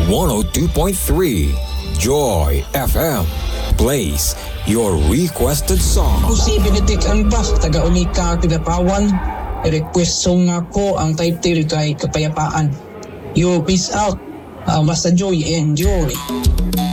102.3 Joy FM plays your requested song. Posibility kan ba taga Unika Tigapawan? I-request song ako ang title kay Kapayapaan. You peace out. Basta Joy, enjoy.